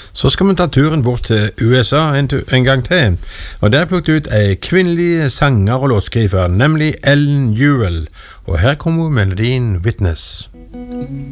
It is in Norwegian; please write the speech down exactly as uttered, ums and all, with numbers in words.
Så skal vi ta turen bort til U S A en, en gang til, og der plukket ut en kvinnelig sanger og låtskriver, nemlig Ellen Ewell, og her kommer melodien Witness.